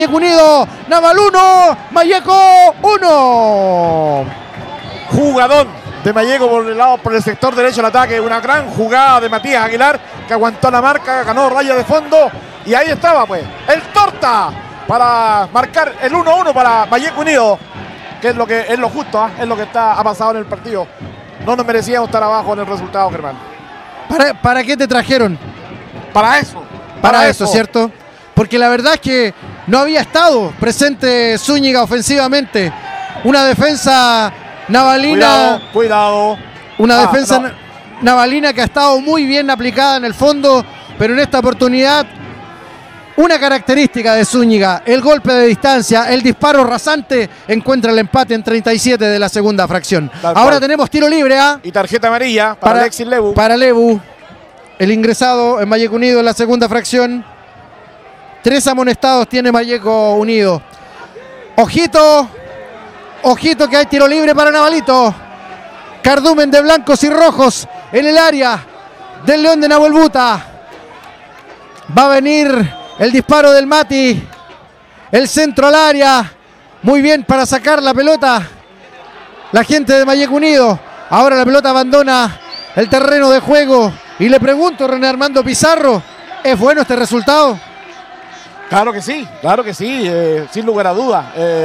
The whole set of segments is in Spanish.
Unido, Naval 1, Malleco 1. Jugadón de Malleco por el sector derecho del ataque. Una gran jugada de Matías Aguilar que aguantó la marca, ganó raya de fondo. Y ahí estaba pues el Torta para marcar el 1-1 para Malleco Unido. Que es lo justo, es lo que ha pasado en el partido. No nos merecíamos estar abajo en el resultado, Germán. ¿Para qué te trajeron? Para eso. Para eso, ¿cierto? Porque la verdad es que no había estado presente Zúñiga ofensivamente. Una defensa navalina. Cuidado. Una defensa navalina que ha estado muy bien aplicada en el fondo, pero en esta oportunidad, una característica de Zúñiga, el golpe de distancia, el disparo rasante, encuentra el empate en 37 de la segunda fracción. Ahora tenemos tiro libre y tarjeta amarilla para Alexis Lebu. Para Lebu, el ingresado en Malleco Unido en la segunda fracción. 3 amonestados tiene Malleco Unido. Ojito que hay tiro libre para Navalito. Cardumen de blancos y rojos en el área del León de Nahuelbuta. Va a venir el disparo del Mati. El centro al área. Muy bien para sacar la pelota la gente de Malleco Unido. Ahora la pelota abandona el terreno de juego. Y le pregunto, René Armando Pizarro, ¿es bueno este resultado? Claro que sí, sin lugar a dudas.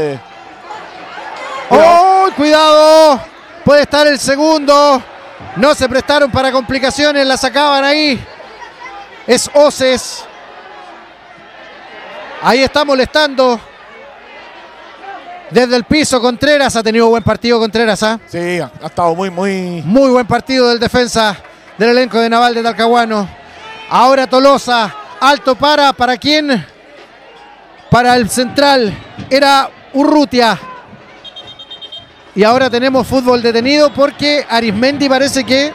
¡Oh, cuidado! Puede estar el segundo. No se prestaron para complicaciones, la sacaban ahí. Es Oces. Ahí está molestando. Desde el piso Contreras, ha tenido buen partido Contreras, ¿ah? Sí, ha estado muy buen partido del defensa del elenco de Naval de Talcahuano. Ahora Tolosa, alto ¿para quién? Para el central, era Urrutia. Y ahora tenemos fútbol detenido porque Arismendi parece que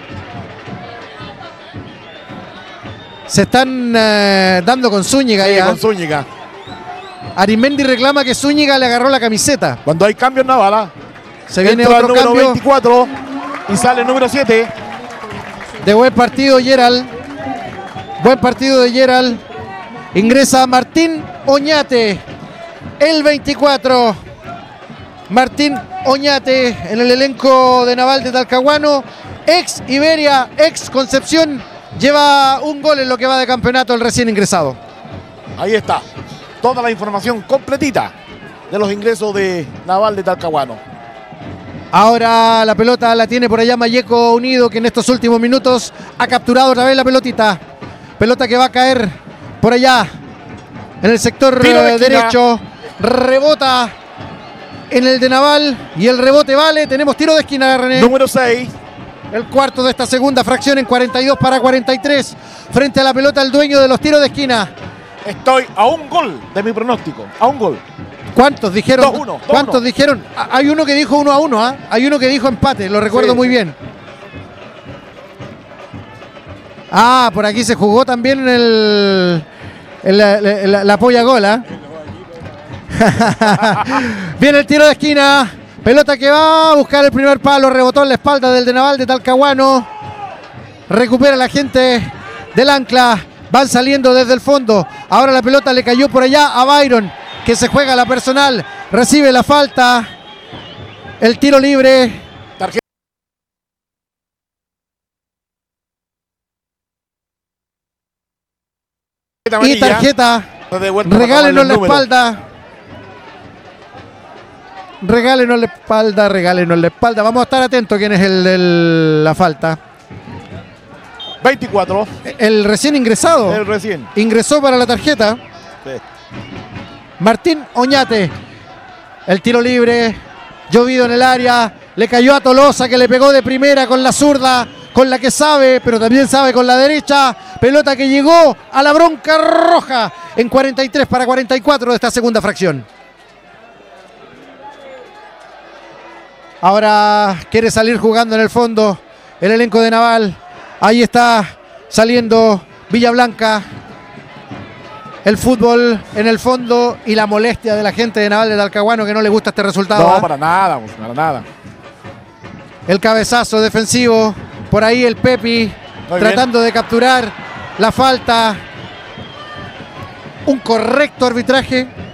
se están dando con Zúñiga. Sí, con Zúñiga. Arismendi reclama que Zúñiga le agarró la camiseta. Cuando hay cambios en Naval, se viene otro número cambio. 24 y sale el número 7. De buen partido Gerald. Buen partido de Gerald. Ingresa Martín Oñate, el 24. Martín Oñate en el elenco de Naval de Talcahuano. Ex Iberia, ex Concepción. Lleva un gol en lo que va de campeonato el recién ingresado. Ahí está. Toda la información completita de los ingresos de Naval de Talcahuano. Ahora la pelota la tiene por allá Malleco Unido, que en estos últimos minutos ha capturado otra vez la pelotita. Pelota que va a caer por allá en el sector derecho. Rebota en el de Naval y el rebote vale. Tenemos tiro de esquina, René. Número 6. El cuarto de esta segunda fracción en 42 para 43. Frente a la pelota el dueño de los tiros de esquina. Estoy a un gol de mi pronóstico. A un gol. ¿Cuántos dijeron? 2-1. ¿Cuántos dijeron? Hay uno que dijo 1-1, ¿eh? Hay uno que dijo empate, lo recuerdo muy bien. Ah, por aquí se jugó también la polla gola. Viene el tiro de esquina. Pelota que va a buscar el primer palo. Rebotó en la espalda del de Naval de Talcahuano. Recupera la gente del Ancla. Van saliendo desde el fondo. Ahora la pelota le cayó por allá a Byron, que se juega la personal. Recibe la falta. El tiro libre. Y tarjeta. Regálenos la espalda. Regálenos la espalda. Vamos a estar atentos quién es la falta. 24. El recién ingresado. El recién. Ingresó para la tarjeta. Sí. Martín Oñate. El tiro libre. Llovido en el área. Le cayó a Tolosa, que le pegó de primera con la zurda, con la que sabe, pero también sabe con la derecha. Pelota que llegó a la bronca roja en 43 para 44 de esta segunda fracción. Ahora quiere salir jugando en el fondo el elenco de Naval. Ahí está saliendo Villablanca. El fútbol en el fondo y la molestia de la gente de Naval de Talcahuano, que no le gusta este resultado. No, para nada, para nada. El cabezazo defensivo. Por ahí el Pepi tratando de capturar la falta. Un correcto arbitraje